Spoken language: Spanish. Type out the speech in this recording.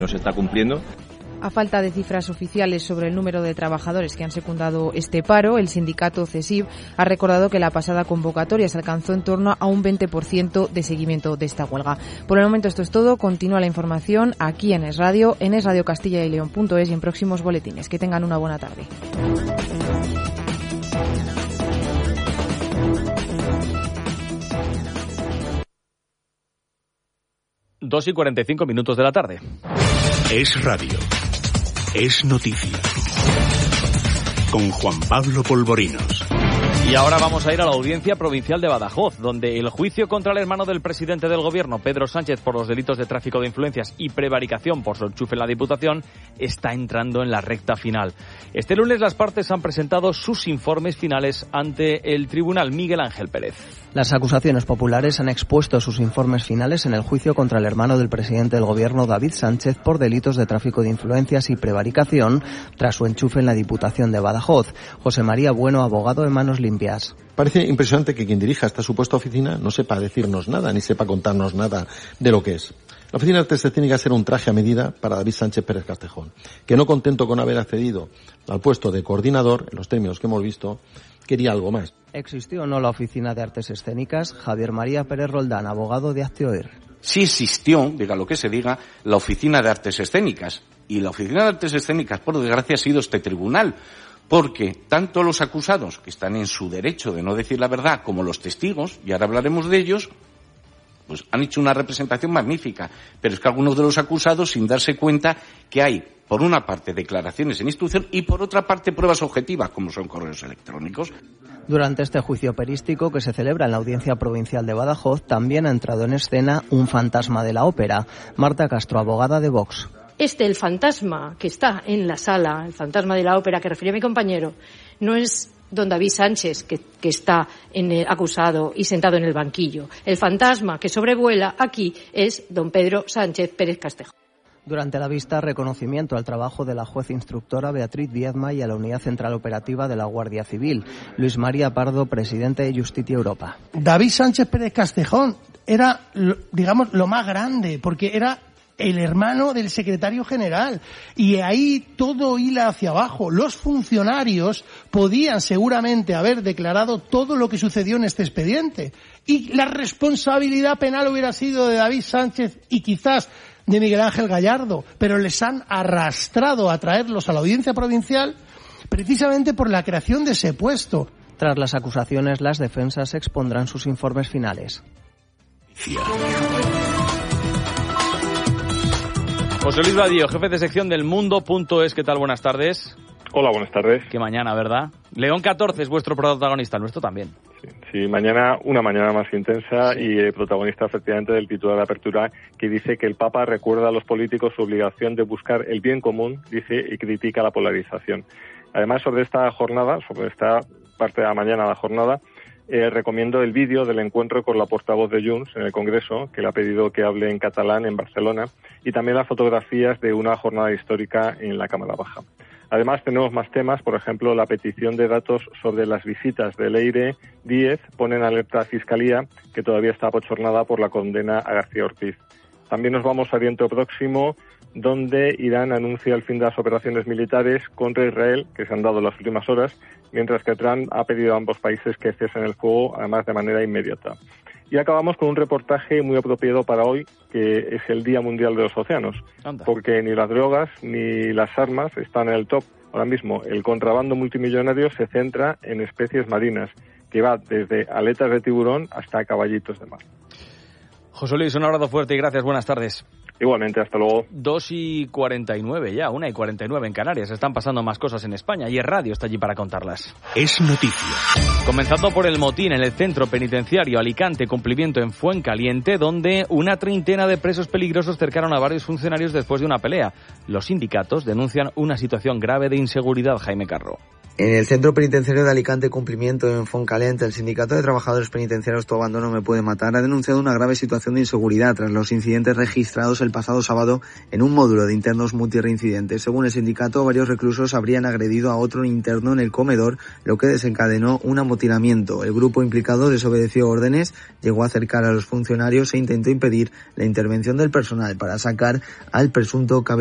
No se está cumpliendo. A falta de cifras oficiales sobre el número de trabajadores que han secundado este paro, el sindicato CESIF ha recordado que la pasada convocatoria se alcanzó en torno a un 20% de seguimiento de esta huelga. Por el momento esto es todo. Continúa la información aquí en Es Radio, en esradiocastillaYleon.es y en próximos boletines. Que tengan una buena tarde. 2:45 de la tarde. Es Radio. Es noticia. Con Juan Pablo Polvorinos. Y ahora vamos a ir a la Audiencia Provincial de Badajoz, donde el juicio contra el hermano del presidente del Gobierno, Pedro Sánchez, por los delitos de tráfico de influencias y prevaricación por su enchufe en la Diputación, está entrando en la recta final. Este lunes las partes han presentado sus informes finales ante el tribunal. Miguel Ángel Pérez. Las acusaciones populares han expuesto sus informes finales en el juicio contra el hermano del presidente del Gobierno, David Sánchez, por delitos de tráfico de influencias y prevaricación tras su enchufe en la Diputación de Badajoz. José María Bueno, abogado de Manos Limpias. Parece impresionante que quien dirija esta supuesta oficina no sepa decirnos nada, ni sepa contarnos nada de lo que es. La Oficina de Artes Escénicas era un traje a medida para David Sánchez Pérez Castejón, que no contento con haber accedido al puesto de coordinador, en los términos que hemos visto, quería algo más. ¿Existió o no la Oficina de Artes Escénicas? Javier María Pérez Roldán, abogado de Actioir. Sí existió, diga lo que se diga, la Oficina de Artes Escénicas. Y la Oficina de Artes Escénicas, por desgracia, ha sido este tribunal. Porque tanto los acusados, que están en su derecho de no decir la verdad, como los testigos, y ahora hablaremos de ellos, pues han hecho una representación magnífica. Pero es que algunos de los acusados, sin darse cuenta que hay, por una parte, declaraciones en instrucción y por otra parte, pruebas objetivas, como son correos electrónicos. Durante este juicio perístico que se celebra en la Audiencia Provincial de Badajoz, también ha entrado en escena un fantasma de la ópera. Marta Castro, abogada de Vox. El fantasma que está en la sala, el fantasma de la ópera que refiere a mi compañero, no es don David Sánchez, que está acusado y sentado en el banquillo. El fantasma que sobrevuela aquí es don Pedro Sánchez Pérez Castejón. Durante la vista, reconocimiento al trabajo de la juez instructora Beatriz Viedma y a la Unidad Central Operativa de la Guardia Civil. Luis María Pardo, presidente de Justitia Europa. David Sánchez Pérez Castejón era, digamos, lo más grande, porque era el hermano del secretario general, y ahí todo hila hacia abajo. Los funcionarios podían seguramente haber declarado todo lo que sucedió en este expediente, y la responsabilidad penal hubiera sido de David Sánchez y quizás de Miguel Ángel Gallardo, pero les han arrastrado a traerlos a la Audiencia Provincial precisamente por la creación de ese puesto. Tras las acusaciones, las defensas expondrán sus informes finales. José Luis Vadillo, jefe de sección del Mundo.es. ¿Qué tal? Buenas tardes. Hola, buenas tardes. Qué mañana, ¿verdad? León 14 es vuestro protagonista, el nuestro también. Sí, mañana, una mañana más intensa, sí. Y protagonista efectivamente del titular de apertura, que dice que el Papa recuerda a los políticos su obligación de buscar el bien común, dice, y critica la polarización. Además, sobre esta jornada, sobre esta parte de la mañana de la jornada, recomiendo el vídeo del encuentro con la portavoz de Junts en el Congreso, que le ha pedido que hable en catalán en Barcelona, y también las fotografías de una jornada histórica en la Cámara Baja. Además, tenemos más temas, por ejemplo, la petición de datos sobre las visitas de Leire Díez pone en alerta a Fiscalía, que todavía está abochornada por la condena a García Ortiz. También nos vamos a Oriente Próximo, donde Irán anuncia el fin de las operaciones militares contra Israel, que se han dado en las últimas horas, mientras que Trump ha pedido a ambos países que cesen el fuego, además de manera inmediata. Y acabamos con un reportaje muy apropiado para hoy, que es el Día Mundial de los Océanos, porque ni las drogas ni las armas están en el top. Ahora mismo, el contrabando multimillonario se centra en especies marinas, que va desde aletas de tiburón hasta caballitos de mar. José Luis, un abrazo fuerte y gracias, buenas tardes. Igualmente, hasta luego. 2:49 ya, 1:49 en Canarias. Están pasando más cosas en España y Es Radio está allí para contarlas. Es noticia. Comenzando por el motín en el centro penitenciario Alicante, cumplimiento en Fuencaliente, donde una treintena de presos peligrosos cercaron a varios funcionarios después de una pelea. Los sindicatos denuncian una situación grave de inseguridad, Jaime Carro. En el Centro Penitenciario de Alicante Cumplimiento en Fontcalent, el Sindicato de Trabajadores Penitenciarios Tu Abandono Me Puede Matar ha denunciado una grave situación de inseguridad tras los incidentes registrados el pasado sábado en un módulo de internos multireincidentes. Según el sindicato, varios reclusos habrían agredido a otro interno en el comedor, lo que desencadenó un amotinamiento. El grupo implicado desobedeció órdenes, llegó a acercar a los funcionarios e intentó impedir la intervención del personal para sacar al presunto